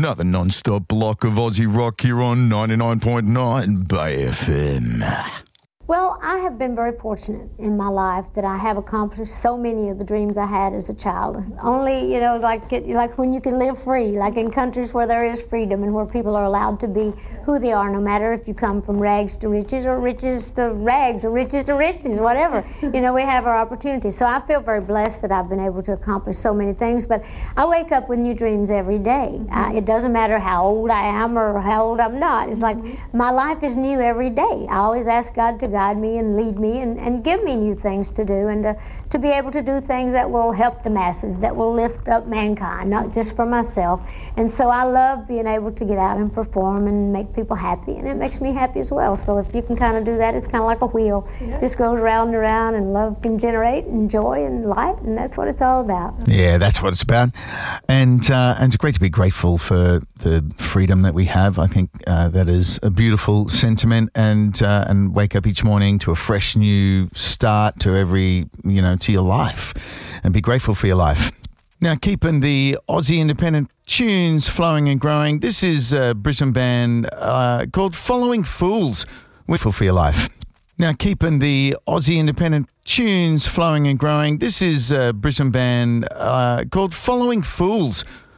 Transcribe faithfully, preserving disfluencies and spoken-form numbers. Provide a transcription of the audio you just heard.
Another non-stop block of Aussie rock here on ninety-nine point nine Bay F M. Well, I have been very fortunate in my life that I have accomplished so many of the dreams I had as a child. Only, you know, like like when you can live free, like in countries where there is freedom and where people are allowed to be who they are, no matter if you come from rags to riches or riches to rags or riches to riches, whatever. You know, we have our opportunities. So I feel very blessed that I've been able to accomplish so many things. But I wake up with new dreams every day. I, it doesn't matter how old I am or how old I'm not. It's like my life is new every day. I always ask God to guide me and lead me and, and give me new things to do, and to, to be able to do things that will help the masses, that will lift up mankind, not just for myself. And so I love being able to get out and perform and make people happy, and it makes me happy as well. So if you can kind of do that, it's kind of like a wheel. Yeah. Just goes round and around, and love can generate and joy and light, and that's what it's all about. Yeah, that's what it's about. And, uh, and it's great to be grateful for the freedom that we have. I think uh, that is a beautiful sentiment, and uh, and wake up each morning to a fresh new start to every, you know, to your life, and be grateful for your life. Now, keeping the Aussie independent tunes flowing and growing, this is a Brisbane band uh, called Following Fools. Grateful for your life. Now, keeping the Aussie independent tunes flowing and growing, this is a Brisbane band uh, called Following Fools.